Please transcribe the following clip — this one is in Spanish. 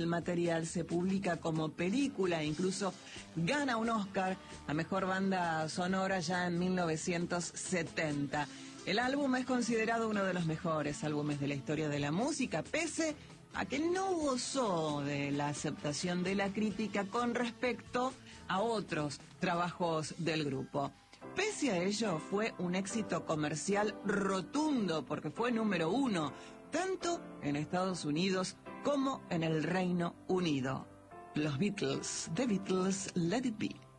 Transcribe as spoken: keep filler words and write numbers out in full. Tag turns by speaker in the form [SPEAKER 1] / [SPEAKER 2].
[SPEAKER 1] material se publica como película e incluso gana un Oscar a Mejor Banda Sonora ya en mil novecientos setenta. El álbum es considerado uno de los mejores álbumes de la historia de la música, pese a que no gozó de la aceptación de la crítica con respecto a otros trabajos del grupo. Pese a ello, fue un éxito comercial rotundo porque fue número uno, tanto en Estados Unidos como en el Reino Unido. Los Beatles, The Beatles, Let It Be.